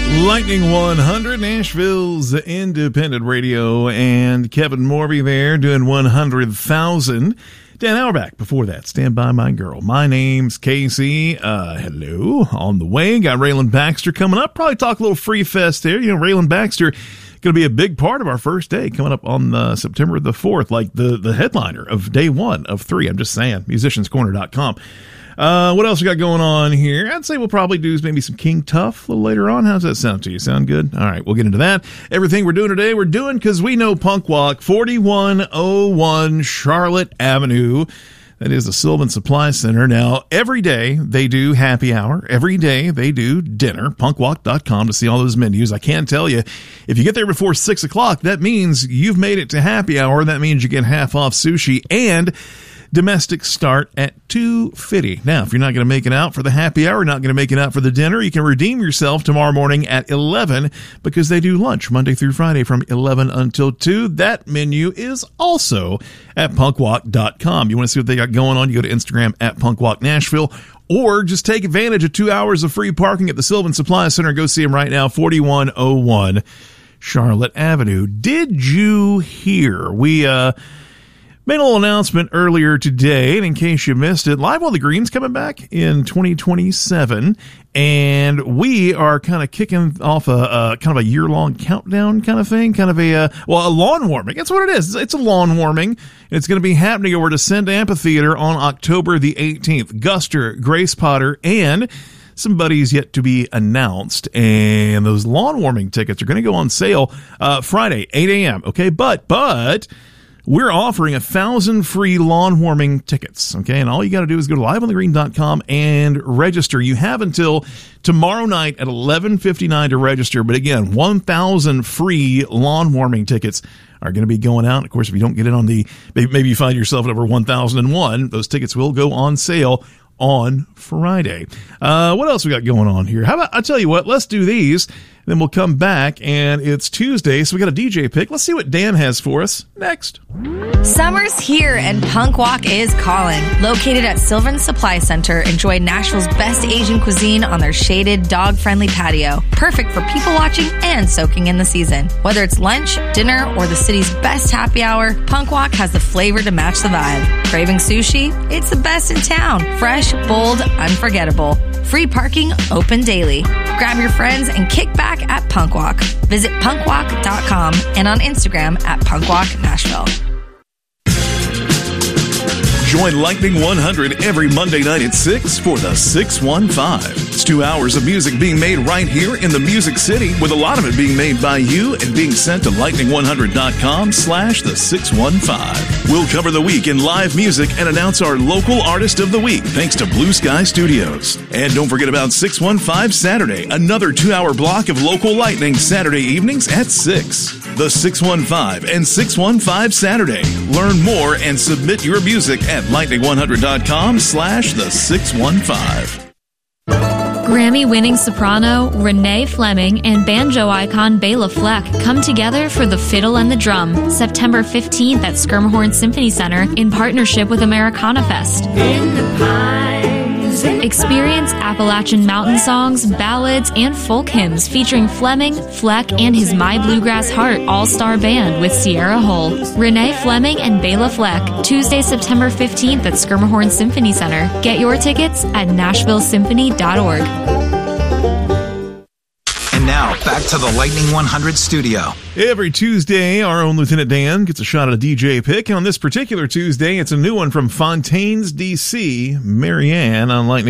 Lightning 100, Nashville's independent radio, and Kevin Morby there doing 100,000. Dan Auerbach before that, Stand By My Girl. My name's Casey. Hello. On the way, got Raylan Baxter coming up. Probably talk a little Free Fest there. You know, Raylan Baxter going to be a big part of our first day coming up on September the 4th, like the headliner of day one of 3. I'm just saying, musicianscorner.com. What else we got going on here? I'd say we'll probably do maybe some King Tuff a little later on. How's that sound to you? Sound good? All right, we'll get into that. Everything we're doing today, we're doing because we know Punk Walk, 4101 Charlotte Avenue. That is the Sylvan Supply Center. Now, every day they do happy hour. Every day they do dinner. Punkwalk.com to see all those menus. I can tell you, if you get there before 6 o'clock, that means you've made it to happy hour. That means you get half off sushi and domestics start at $2.50. Now, if you're not going to make it out for the happy hour, not going to make it out for the dinner, you can redeem yourself tomorrow morning at 11 because they do lunch Monday through Friday from 11 until 2. That menu is also at punkwalk.com. You want to see what they got going on, you go to Instagram at punkwalknashville, or just take advantage of 2 hours of free parking at the Sylvan Supply Center. Go see them right now, 4101 Charlotte Avenue. Did you hear? We made a little announcement earlier today, and in case you missed it, Live on the Green's coming back in 2027, and we are kind of kicking off a kind of a year-long countdown kind of thing, kind of a lawn warming. That's what it is. It's a lawn warming, and it's going to be happening over at Ascend Amphitheater on October the 18th. Guster, Grace Potter, and some buddies yet to be announced, and those lawn warming tickets are going to go on sale Friday, 8 a.m., okay? But we're offering 1,000 free lawn warming tickets, okay? And all you got to do is go to liveonthegreen.com and register. You have until tomorrow night at 11:59 to register. But again, 1,000 free lawn warming tickets are going to be going out. Of course, if you don't get in on maybe you find yourself at over 1,001, those tickets will go on sale on Friday. What else we got going on here? How about, I'll tell you what, let's do these. Then we'll come back, and it's Tuesday, so we got a DJ pick. Let's see what Dan has for us next. Summer's here, and Punk Walk is calling. Located at Sylvan Supply Center, enjoy Nashville's best Asian cuisine on their shaded, dog-friendly patio. Perfect for people watching and soaking in the season. Whether it's lunch, dinner, or the city's best happy hour, Punk Walk has the flavor to match the vibe. Craving sushi? It's the best in town. Fresh, bold, unforgettable. Free parking, open daily. Grab your friends and kick back at Punk Walk. Visit punkwalk.com and on Instagram at punkwalknashville. Join Lightning 100 every Monday night at 6 for the 615. It's 2 hours of music being made right here in the Music City, with a lot of it being made by you and being sent to lightning100.com/the615. We'll cover the week in live music and announce our local artist of the week thanks to Blue Sky Studios. And don't forget about 615 Saturday, another 2-hour block of local lightning Saturday evenings at 6. The 615 and 615 Saturday. Learn more and submit your music at lightning100.com/the615. Grammy-winning soprano Renee Fleming and banjo icon Bela Fleck come together for The Fiddle and the Drum, September 15th at Skirmhorn Symphony Center in partnership with Americana Fest. In the pines. Experience Appalachian mountain songs, ballads, and folk hymns featuring Fleming, Fleck, and his My Bluegrass Heart all-star band with Sierra Hull. Renee Fleming and Bela Fleck, Tuesday, September 15th at Skirmhorn Symphony Center. Get your tickets at nashvillesymphony.org. And now, back to the Lightning 100 studio. Every Tuesday, our own Lieutenant Dan gets a shot at a DJ pick. And on this particular Tuesday, it's a new one from Fontaine's, D.C., Marianne on Lightning